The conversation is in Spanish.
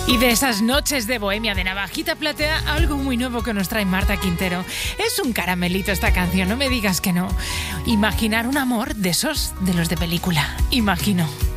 Y de esas noches de bohemia de Navajita Platea, algo muy nuevo que nos trae Marta Quintero. Es un caramelito esta canción, no me digas que no. Imaginar un amor de esos, de los de película. Imagino.